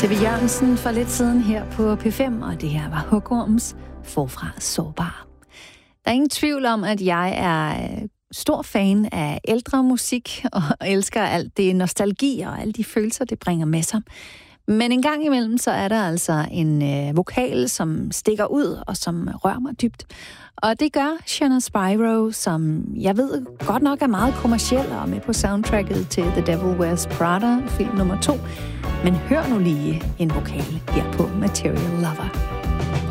C.V. Jørgensen for lidt siden her på P5, og det her var Hugorms Forfra Sårbar. Der er ingen tvivl om, at jeg er stor fan af ældre musik, og elsker alt det nostalgi og alle de følelser, det bringer med sig. Men en gang imellem, så er der altså en vokal, som stikker ud, og som rører mig dybt. Og det gør Shanna Spyro, som jeg ved godt nok er meget kommerciel og med på soundtracket til The Devil Wears Prada, film nummer 2. Men hør nu lige en vokal her på Material Lover.